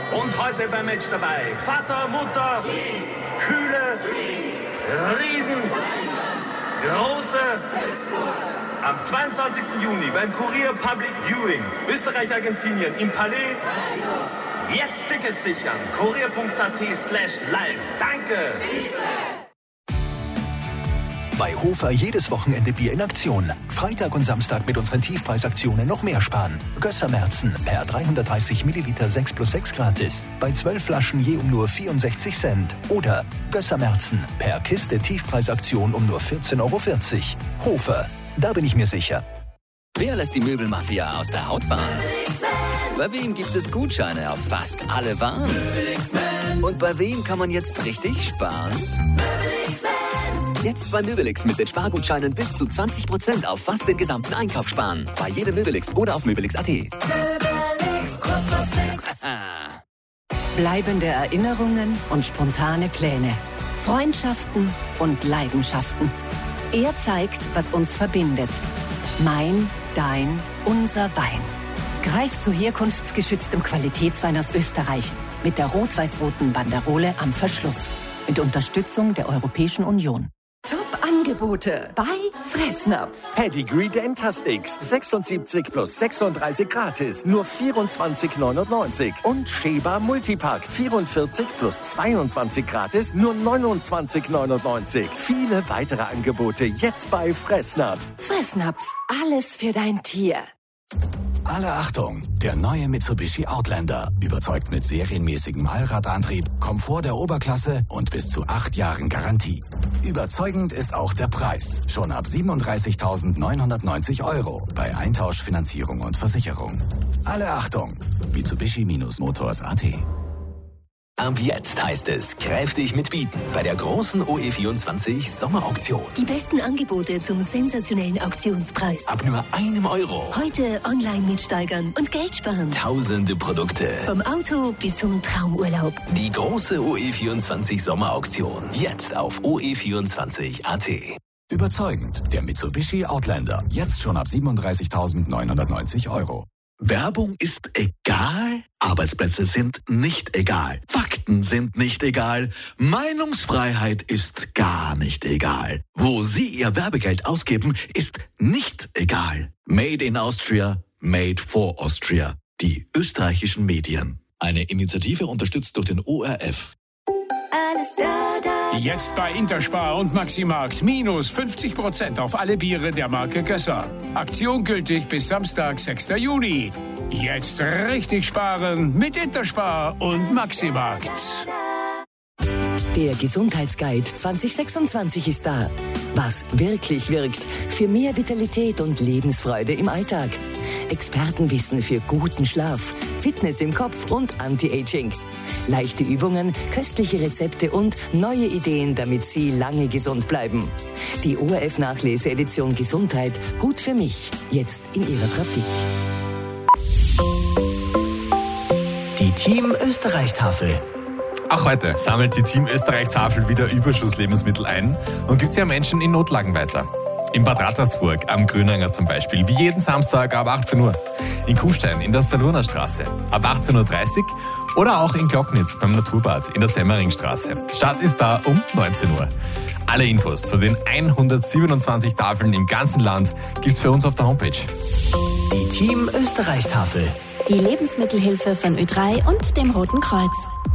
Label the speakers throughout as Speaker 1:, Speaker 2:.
Speaker 1: Und heute beim Match dabei Vater, Mutter, Kühle, Riesen, Große. Am 22. Juni beim Kurier Public Viewing Österreich-Argentinien im Palais. Jetzt Tickets sichern. kurier.at/live. Danke.
Speaker 2: Bei Hofer jedes Wochenende Bier in Aktion. Freitag und Samstag mit unseren Tiefpreisaktionen noch mehr sparen. Gösser-Märzen per 330 Milliliter 6+6 gratis. Bei 12 Flaschen je um nur 64 Cent. Oder Gösser-Märzen per Kiste Tiefpreisaktion um nur 14,40 €. Hofer, da bin ich mir sicher.
Speaker 3: Wer lässt die Möbelmafia aus der Haut fahren? Bei wem gibt es Gutscheine auf fast alle Waren? Und bei wem kann man jetzt richtig sparen? Jetzt bei Möbelix mit den Spargutscheinen bis zu 20% auf fast den gesamten Einkauf sparen. Bei jedem Möbelix oder auf Möbelix.at.
Speaker 4: Bleibende Erinnerungen und spontane Pläne. Freundschaften und Leidenschaften. Er zeigt, was uns verbindet. Mein, dein, unser Wein. Greif zu herkunftsgeschütztem Qualitätswein aus Österreich mit der rot-weiß-roten Banderole am Verschluss. Mit Unterstützung der Europäischen Union. Top-Angebote bei Fressnapf.
Speaker 5: Pedigree Dentasticks 76 plus 36 gratis, nur 24,99. Und Sheba Multipack 44 plus 22 gratis, nur 29,99. Viele weitere Angebote jetzt bei Fressnapf.
Speaker 4: Fressnapf, alles für dein Tier.
Speaker 2: Alle Achtung! Der neue Mitsubishi Outlander überzeugt mit serienmäßigem Allradantrieb, Komfort der Oberklasse und bis zu 8 Jahren Garantie. Überzeugend ist auch der Preis. Schon ab 37.990 € bei Eintausch, Finanzierung und Versicherung. Alle Achtung! Mitsubishi-Motors.at. Ab jetzt heißt es kräftig mitbieten bei der großen OE24 Sommerauktion.
Speaker 6: Die besten Angebote zum sensationellen Auktionspreis.
Speaker 2: Ab nur €1.
Speaker 6: Heute online mitsteigern und Geld sparen.
Speaker 2: Tausende Produkte.
Speaker 6: Vom Auto bis zum Traumurlaub.
Speaker 2: Die große OE24 Sommerauktion. Jetzt auf OE24.at. Überzeugend. Der Mitsubishi Outlander. Jetzt schon ab 37.990 €. Werbung ist egal, Arbeitsplätze sind nicht egal, Fakten sind nicht egal, Meinungsfreiheit ist gar nicht egal. Wo Sie Ihr Werbegeld ausgeben, ist nicht egal. Made in Austria, made for Austria. Die österreichischen Medien. Eine Initiative unterstützt durch den ORF.
Speaker 6: Alles da.
Speaker 7: Jetzt bei Interspar und Maximarkt minus 50% auf alle Biere der Marke Gösser. Aktion gültig bis Samstag, 6. Juni. Jetzt richtig sparen mit Interspar und Maximarkt.
Speaker 4: Der Gesundheitsguide 2026 ist da. Was wirklich wirkt für mehr Vitalität und Lebensfreude im Alltag. Expertenwissen für guten Schlaf, Fitness im Kopf und Anti-Aging. Leichte Übungen, köstliche Rezepte und neue Ideen, damit Sie lange gesund bleiben. Die ORF-Nachlese-Edition Gesundheit, gut für mich, jetzt in Ihrer Trafik.
Speaker 2: Die Team Österreich-Tafel.
Speaker 8: Auch heute sammelt die Team Österreich-Tafel wieder Überschusslebensmittel ein und gibt sie an Menschen in Notlagen weiter. In Bad Rattersburg am Grünanger zum Beispiel, wie jeden Samstag ab 18 Uhr. In Kufstein in der Salurner Straße ab 18:30 Uhr oder auch in Glocknitz beim Naturbad in der Semmeringstraße. Start ist da um 19 Uhr. Alle Infos zu den 127 Tafeln im ganzen Land gibt's für uns auf der Homepage.
Speaker 2: Die Team Österreich-Tafel.
Speaker 6: Die Lebensmittelhilfe von Ö3 und dem Roten Kreuz.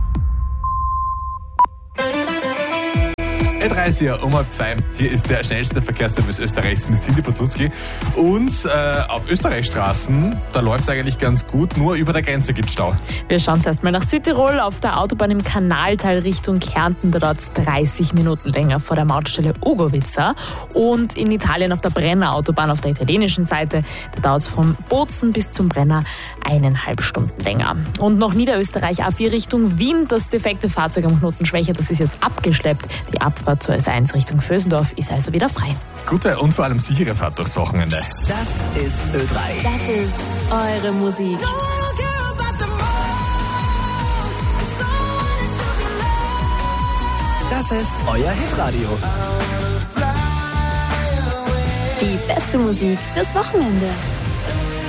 Speaker 8: Ö3 ist hier um 1:30. Hier ist der schnellste Verkehrsservice Österreichs mit Silly Podlutzki. Und auf Österreichstraßen, da läuft es eigentlich ganz gut, nur über der Grenze gibt es Stau.
Speaker 9: Wir schauen zuerst mal nach Südtirol. Auf der Autobahn im Kanalteil Richtung Kärnten, da dauert es 30 Minuten länger vor der Mautstelle Ogovica. Und in Italien auf der Brenner-Autobahn auf der italienischen Seite, da dauert es vom Bozen bis zum Brenner 1,5 Stunden länger. Und noch Niederösterreich A4 Richtung Wien, das defekte Fahrzeug am Knoten Schwächer, das ist jetzt abgeschleppt. Die Abfahrt zur S1 Richtung Vösendorf ist also wieder frei.
Speaker 8: Gute und vor allem sichere Fahrt durchs Wochenende.
Speaker 2: Das ist Ö3.
Speaker 6: Das ist eure Musik.
Speaker 2: Das ist euer Hitradio.
Speaker 6: Die beste Musik fürs Wochenende.